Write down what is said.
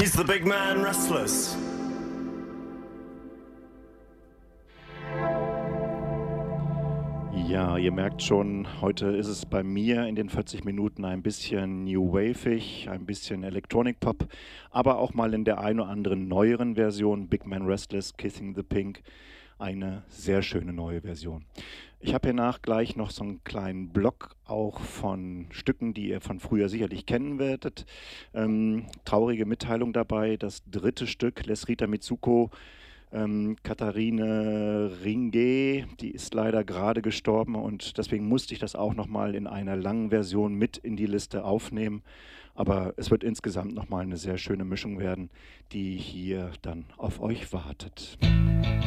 He's the big man restless. Ja, ihr merkt schon, heute ist es bei mir in den 40 Minuten ein bisschen New Waveig, ein bisschen Electronic Pop, aber auch mal in der ein oder anderen neueren Version, Big Man Restless, Kissing the Pink, eine sehr schöne neue Version. Ich habe hiernach gleich noch so einen kleinen Block auch von Stücken, die ihr von früher sicherlich kennen werdet. Traurige Mitteilung dabei, das dritte Stück, Les Rita Mitsuko, Katharine Ringe, die ist leider gerade gestorben und deswegen musste ich das auch nochmal in einer langen Version mit in die Liste aufnehmen. Aber es wird insgesamt nochmal eine sehr schöne Mischung werden, die hier dann auf euch wartet.